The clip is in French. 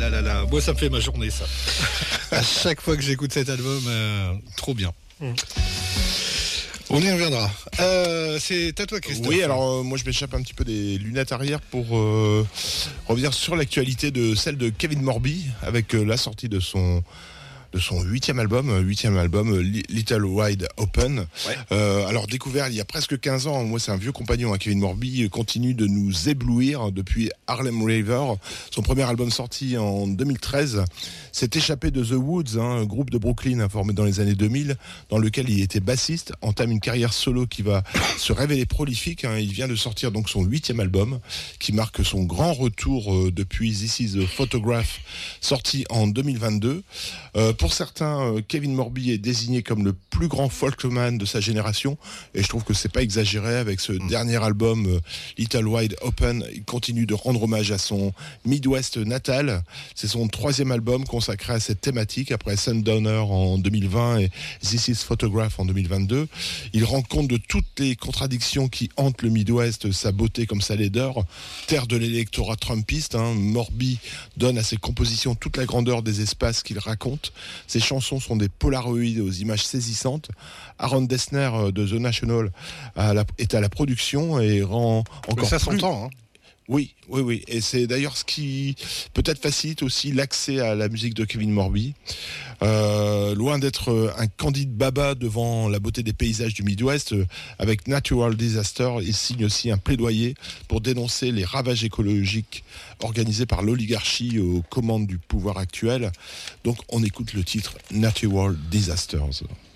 là là, moi ça me fait ma journée ça. À chaque fois que j'écoute cet album, trop bien. On y reviendra. C'est à toi, Christophe. Oui, alors moi je m'échappe un petit peu des lunettes arrière pour revenir sur l'actualité de celle de Kevin Morby avec la sortie de son 8e album, Little Wide Open. Ouais. Alors découvert il y a presque 15 ans, moi c'est un vieux compagnon, Kevin Morby continue de nous éblouir depuis Harlem River. Son premier album sorti en 2013 s'est échappé de The Woods, un groupe de Brooklyn formé dans les années 2000, dans lequel il était bassiste, entame une carrière solo qui va se révéler prolifique. Il vient de sortir donc son 8e album, qui marque son grand retour depuis This Is a Photograph, sorti en 2022. Pour certains, Kevin Morby est désigné comme le plus grand folkman de sa génération, et je trouve que c'est pas exagéré avec ce dernier album Little Wide Open. Il continue de rendre hommage à son Midwest natal. C'est son 3e album consacré à cette thématique après Sundowner en 2020 et This Is Photograph en 2022. Il rend compte de toutes les contradictions qui hantent le Midwest, sa beauté comme sa laideur, terre de l'électorat trumpiste. Morby donne à ses compositions toute la grandeur des espaces qu'il raconte. Ses chansons sont des polaroïdes aux images saisissantes. Aaron Dessner de The National est à la production et rend encore ça plus... s'entend, hein. Oui. Et c'est d'ailleurs ce qui peut-être facilite aussi l'accès à la musique de Kevin Morby. Loin d'être un candide baba devant la beauté des paysages du Midwest, avec Natural Disaster, il signe aussi un plaidoyer pour dénoncer les ravages écologiques organisés par l'oligarchie aux commandes du pouvoir actuel. Donc on écoute le titre Natural Disasters.